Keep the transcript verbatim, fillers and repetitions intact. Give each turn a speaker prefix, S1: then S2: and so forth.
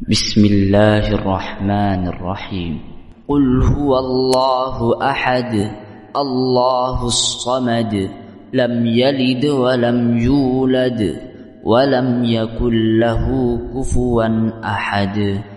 S1: بسم الله الرحمن الرحيم. قل هو الله أحد الله الصمد لم يلد ولم يولد ولم يكن له كفوا أحد.